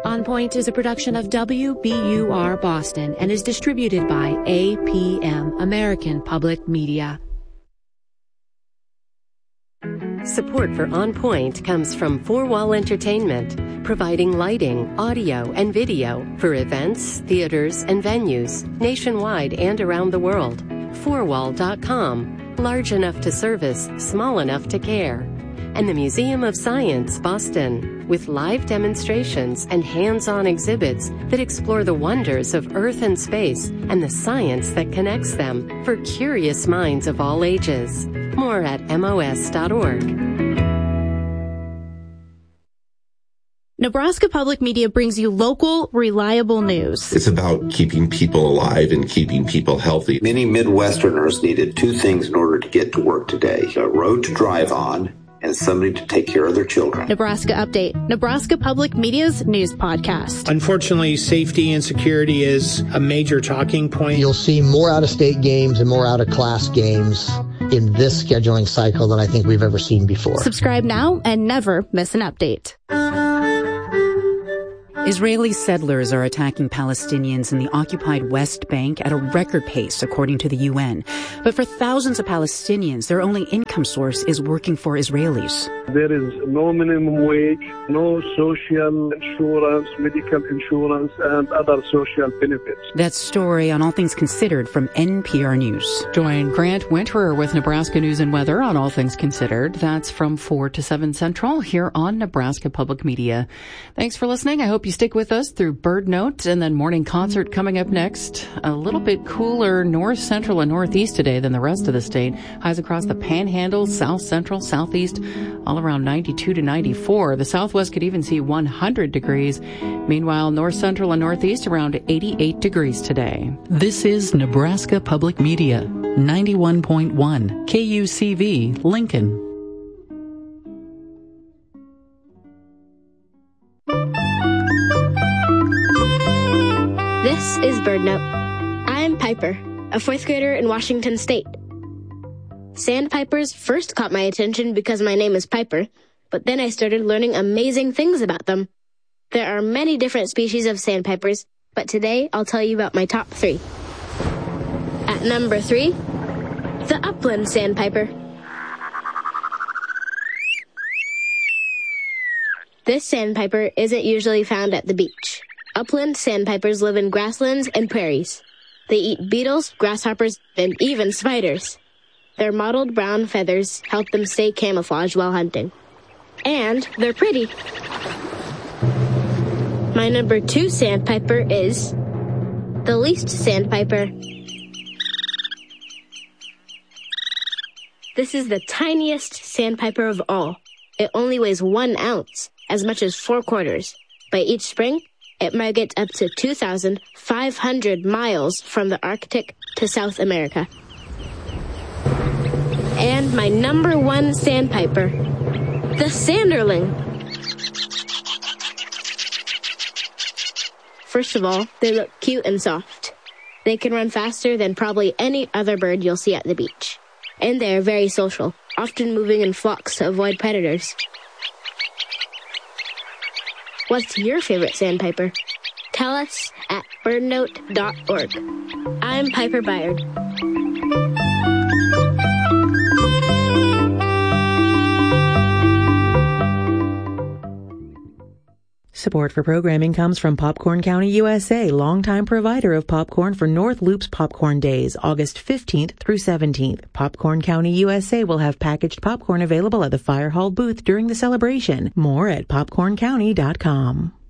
On Point is a production of WBUR Boston and is distributed by APM, American Public Media. Support for On Point comes from Four Wall Entertainment, providing lighting, audio, and video for events, theaters, and venues nationwide and around the world. Fourwall.com, large enough to service, small enough to care. And the Museum of Science, Boston, with live demonstrations and hands-on exhibits that explore the wonders of Earth and space and the science that connects them for curious minds of all ages. More at MOS.org. Nebraska Public Media brings you local, reliable news. It's about keeping people alive and keeping people healthy. Many Midwesterners needed two things in order to get to work today: a road to drive on and somebody to take care of their children. Nebraska Update, Nebraska Public Media's news podcast. Unfortunately, safety and security is a major talking point. You'll see more out-of-state games and more out-of-class games in this scheduling cycle than I think we've ever seen before. Subscribe now and never miss an update. Israeli settlers are attacking Palestinians in the occupied West Bank at a record pace, according to the UN. But for thousands of Palestinians, their only income source is working for Israelis. There is no minimum wage, no social insurance, medical insurance, and other social benefits. That story on All Things Considered from NPR News. Join Grant Winterer with Nebraska News and Weather on All Things Considered. That's from 4 to 7 Central here on Nebraska Public Media. Thanks for listening. I hope you stick with us through Bird Note and then morning concert coming up next. A little bit cooler north, central, and northeast today than the rest of the state. Highs across the Panhandle, south central, southeast, all around 92 to 94. The southwest could even see 100 degrees. Meanwhile, north central and northeast around 88 degrees today. This is Nebraska Public Media, 91.1 KUCV, Lincoln. This is Bird Note. I'm Piper, a fourth grader in Washington State. Sandpipers first caught my attention because my name is Piper, but then I started learning amazing things about them. There are many different species of sandpipers, but today I'll tell you about my top 3. At number 3, the upland sandpiper. This sandpiper isn't usually found at the beach. Upland sandpipers live in grasslands and prairies. They eat beetles, grasshoppers, and even spiders. Their mottled brown feathers help them stay camouflaged while hunting. And they're pretty. My number 2 sandpiper is the least sandpiper. This is the tiniest sandpiper of all. It only weighs 1 ounce, as much as 4 quarters. By each spring, it migrates up to 2,500 miles from the Arctic to South America. And my number 1 sandpiper, the sanderling. First of all, they look cute and soft. They can run faster than probably any other bird you'll see at the beach. And they are very social, often moving in flocks to avoid predators. What's your favorite sandpiper? Tell us at birdnote.org. I'm Piper Byard. Support for programming comes from Popcorn County, USA, longtime provider of popcorn for North Loop's Popcorn Days, August 15th through 17th. Popcorn County, USA will have packaged popcorn available at the Fire Hall booth during the celebration. More at popcorncounty.com.